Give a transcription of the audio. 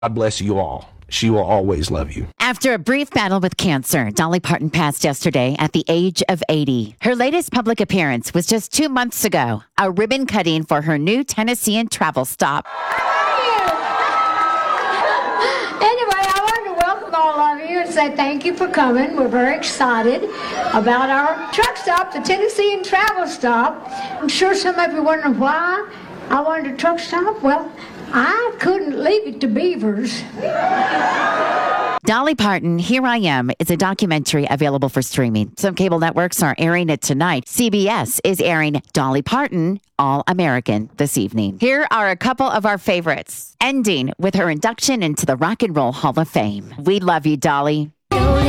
God bless you all. She will always love you. After a brief battle with cancer, Dolly Parton passed yesterday at the age of 80. Her latest public appearance was just 2 months ago, a ribbon cutting for her new Tennessean travel stop. Anyway, I wanted to welcome all of you and say thank you for coming. We're very excited about our truck stop, the Tennessean travel stop. I'm sure some of you wondering why I wanted a truck stop. Well, I couldn't leave it to beavers. Dolly Parton, Here I Am, is a documentary available for streaming. Some cable networks are airing it tonight. CBS is airing Dolly Parton, All American, this evening. Here are a couple of our favorites, ending with her induction into the Rock and Roll Hall of Fame. We love you, Dolly.